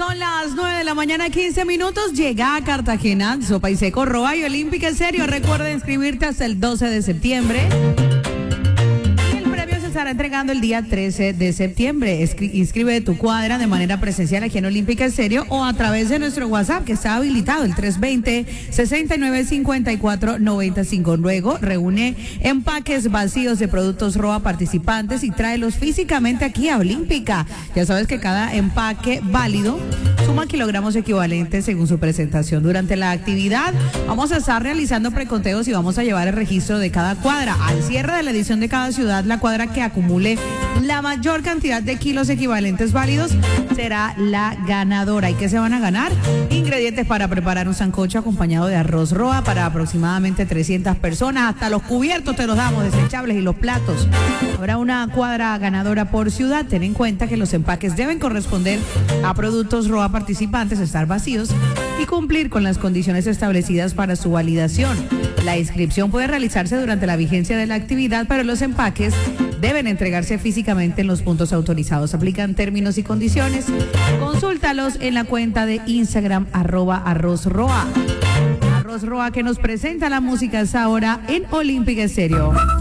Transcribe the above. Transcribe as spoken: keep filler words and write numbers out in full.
son las nueve de la mañana, quince minutos. Llega a Cartagena Sopa y Seco Roa y Olímpica en serio. Recuerda inscribirte hasta el doce de septiembre. Estará entregando el día trece de septiembre. Escri- inscribe tu cuadra de manera presencial aquí en Olímpica en serio o a través de nuestro WhatsApp que está habilitado, el tres dos cero, seis nueve cinco cuatro nueve cinco. Luego reúne empaques vacíos de productos Roa participantes y tráelos físicamente aquí a Olímpica. Ya sabes que cada empaque válido suma kilogramos equivalentes según su presentación. Durante la actividad vamos a estar realizando preconteos y vamos a llevar el registro de cada cuadra. Al cierre de la edición de cada ciudad, la cuadra que acumule la mayor cantidad de kilos equivalentes válidos será la ganadora. ¿Y qué se van a ganar? Ingredientes para preparar un sancocho acompañado de arroz Roa para aproximadamente trescientas personas. Hasta los cubiertos te los damos, desechables, y los platos. Habrá una cuadra ganadora por ciudad. Ten en cuenta que los empaques deben corresponder a productos Roa participantes, estar vacíos y cumplir con las condiciones establecidas para su validación. La inscripción puede realizarse durante la vigencia de la actividad, pero los empaques deben entregarse físicamente en los puntos autorizados. Aplican términos y condiciones. Consúltalos en la cuenta de Instagram arroba arrozroa. Arroz Roa, que nos presenta la música a esa hora en Olímpica Estéreo.